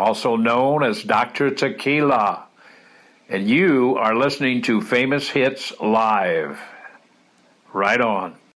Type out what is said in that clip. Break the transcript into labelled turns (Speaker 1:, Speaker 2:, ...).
Speaker 1: also known as Dr. Tequila, and you are listening to Famous Hits Live. Right on.